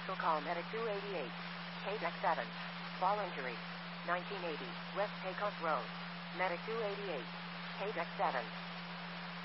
Special call Medic 288. KDEC 7. Fall injury. 1980. West Pecos Road. Medic 288. KDEC 7.